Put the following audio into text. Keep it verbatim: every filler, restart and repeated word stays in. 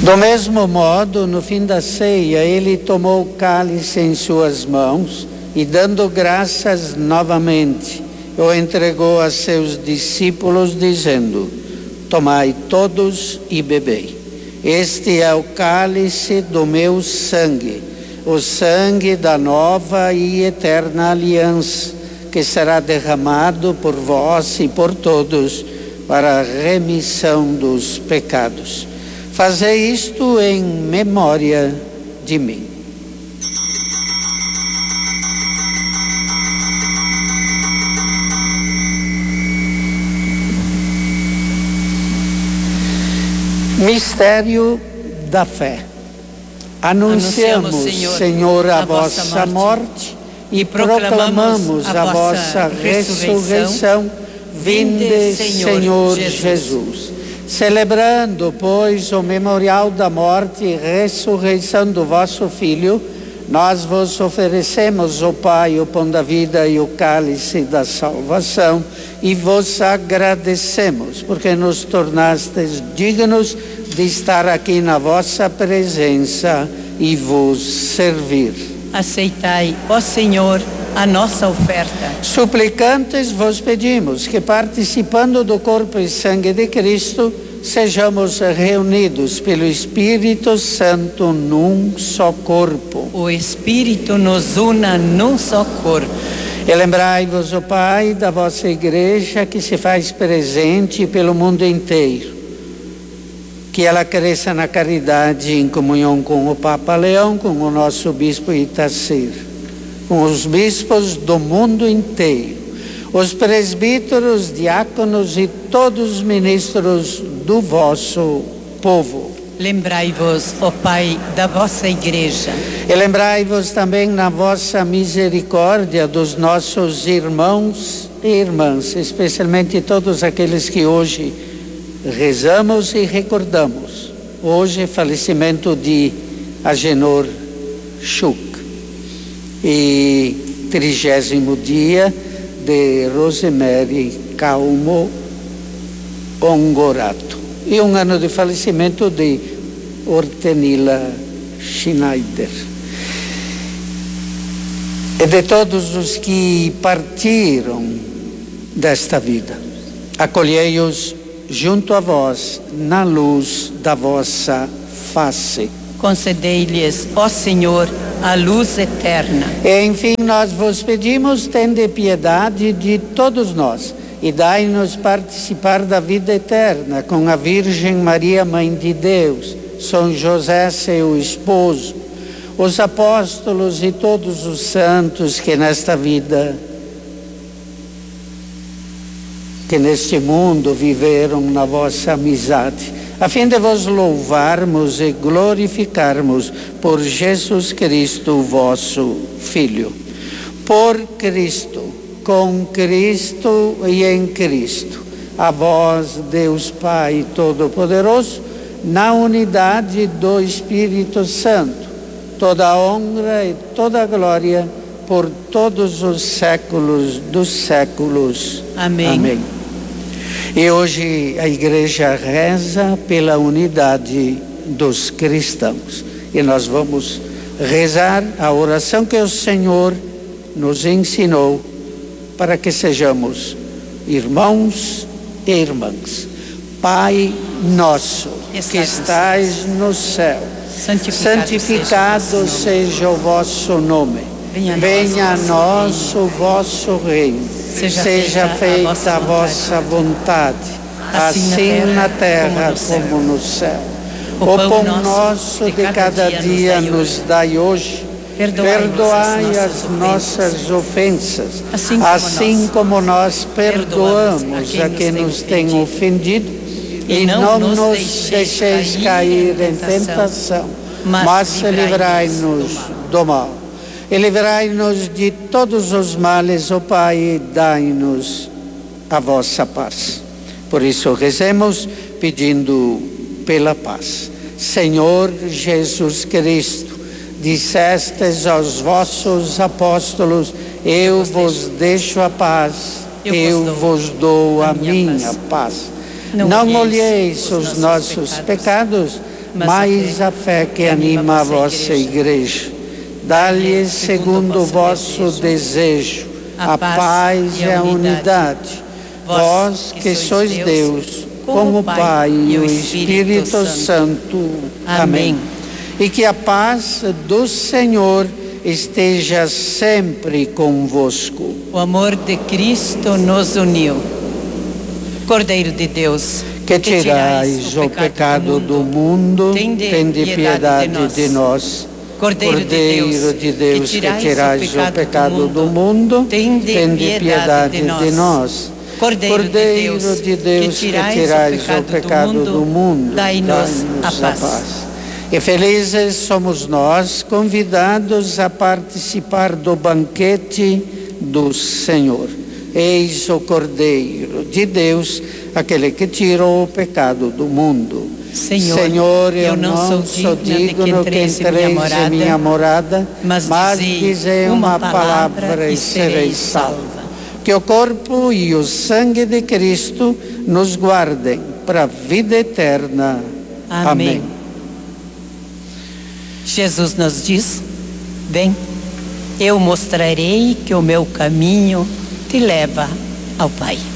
Do mesmo modo, no fim da ceia, ele tomou o cálice em suas mãos e, dando graças novamente, o entregou a seus discípulos, dizendo: tomai todos e bebei. Este é o cálice do meu sangue, o sangue da nova e eterna aliança, que será derramado por vós e por todos para a remissão dos pecados. Fazei isto em memória de mim. Mistério da fé. Anunciamos, Senhor, Senhor a, a vossa morte, morte e proclamamos a vossa ressurreição. Vinde, Senhor Jesus. Jesus. Celebrando, pois, o memorial da morte e ressurreição do vosso Filho, nós vos oferecemos, ó Pai, o pão da vida e o cálice da salvação, e vos agradecemos, porque nos tornastes dignos de estar aqui na vossa presença e vos servir. Aceitai, ó Senhor, a nossa oferta. Suplicantes vos pedimos que, participando do corpo e sangue de Cristo, sejamos reunidos pelo Espírito Santo num só corpo. O Espírito nos una num só corpo. E lembrai-vos, ó Pai, da vossa Igreja que se faz presente pelo mundo inteiro. Que ela cresça na caridade, em comunhão com o Papa Leão, com o nosso Bispo Itacir, com os bispos do mundo inteiro, os presbíteros, diáconos e todos os ministros do vosso povo. Lembrai-vos, ó Pai, da vossa Igreja. E lembrai-vos também na vossa misericórdia dos nossos irmãos e irmãs, especialmente todos aqueles que hoje rezamos e recordamos. Hoje, falecimento de Agenor Schuch e trigésimo dia de Rosemary Calmo Ongorato e um ano de falecimento de Ortenila Schneider. E de todos os que partiram desta vida, acolhei-os junto a vós na luz da vossa face. Concedei-lhes, ó Senhor, a luz eterna. E enfim nós vos pedimos, tende piedade de todos nós e dai-nos participar da vida eterna com a Virgem Maria, Mãe de Deus, São José, seu esposo, os apóstolos e todos os santos que nesta vida, que neste mundo viveram na vossa amizade, a fim de vos louvarmos e glorificarmos por Jesus Cristo, vosso Filho. Por Cristo, com Cristo e em Cristo, a vós, Deus Pai Todo-Poderoso, na unidade do Espírito Santo, toda a honra e toda a glória por todos os séculos dos séculos. Amém. Amém. E hoje a Igreja reza pela unidade dos cristãos. E nós vamos rezar a oração que o Senhor nos ensinou para que sejamos irmãos e irmãs. Pai nosso, que estais no céu, santificado, santificado seja o vosso nome. Venha, Venha a nós o vosso reino. Seja, seja feita, feita a vossa vontade, assim, assim na terra como no céu. O pão, o pão nosso de cada dia nos dai hoje. Perdoai, Perdoai as nossas ofensas, assim como, assim nós, como nós perdoamos a quem nos tem ofendido. E não nos deixeis cair em tentação, mas livrai-nos do mal. E livrai-nos de todos os males, ó Pai, e dai-nos a vossa paz. Por isso rezemos pedindo pela paz. Senhor Jesus Cristo, dissestes aos vossos apóstolos: eu vos deixo a paz, eu vos dou a minha paz. Não olheis os nossos pecados, mais a fé que anima a vossa igreja. Dá-lhe, segundo o vosso desejo, a paz e a unidade. Vós que sois Deus, como o Pai e o Espírito Santo. Amém. E que a paz do Senhor esteja sempre convosco. O amor de Cristo nos uniu. Cordeiro de Deus, que tirais o pecado do mundo, tende piedade de nós. Cordeiro de Deus, que tirais o pecado do mundo, tende piedade de nós. Cordeiro de Deus, que tirais o pecado do mundo, dai-nos a paz. E felizes somos nós, convidados a participar do banquete do Senhor. Eis o Cordeiro de Deus, aquele que tirou o pecado do mundo. Senhor, Senhor, eu, eu não, não sou digno digno de que que entreis entreis em minha morada, em minha morada, mas, mas dizei dizei uma palavra e sereis salva. Que o corpo e o sangue de Cristo nos guardem para a vida eterna. Amém. Amém. Jesus nos diz: vem, eu mostrarei que o meu caminho te leva ao Pai.